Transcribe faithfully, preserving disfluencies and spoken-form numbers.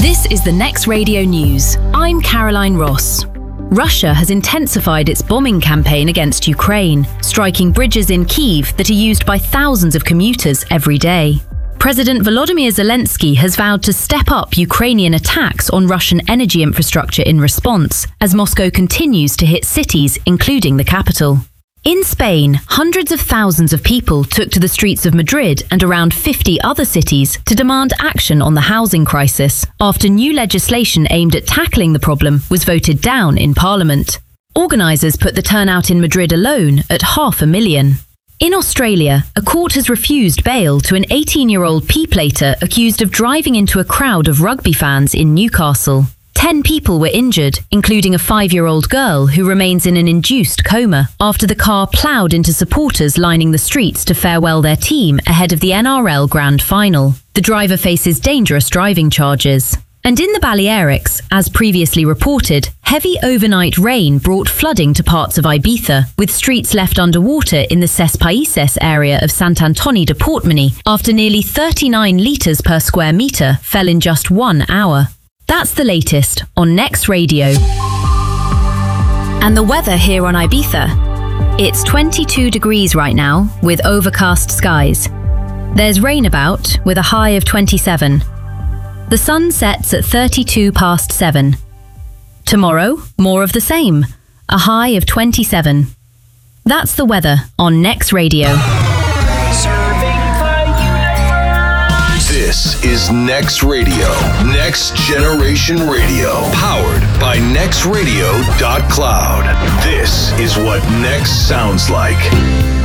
This is the Next Radio News. I'm Caroline Ross. Russia has intensified its bombing campaign against Ukraine, striking bridges in Kyiv that are used by thousands of commuters every day. President Volodymyr Zelensky has vowed to step up Ukrainian attacks on Russian energy infrastructure in response, as Moscow continues to hit cities, including the capital. In Spain, hundreds of thousands of people took to the streets of Madrid and around fifty other cities to demand action on the housing crisis, after new legislation aimed at tackling the problem was voted down in Parliament. Organisers put the turnout in Madrid alone at half a million. In Australia, a court has refused bail to an eighteen-year-old P-plater accused of driving into a crowd of rugby fans in Newcastle. Ten people were injured, including a five-year-old girl who remains in an induced coma after the car ploughed into supporters lining the streets to farewell their team ahead of the N R L Grand Final. The driver faces dangerous driving charges. And in the Balearics, as previously reported, heavy overnight rain brought flooding to parts of Ibiza, with streets left underwater in the Ses Países area of Sant Antoni de Portmany after nearly thirty-nine litres per square metre fell in just one hour. That's the latest on Next Radio. And the weather here on Ibiza. It's twenty-two degrees right now, with overcast skies. There's rain about, with a high of twenty-seven. The sun sets at thirty-two past seven. Tomorrow, more of the same, a high of twenty-seven. That's the weather on Next Radio. This is Next Radio, Next Generation Radio, powered by next radio dot cloud. This is what Next sounds like.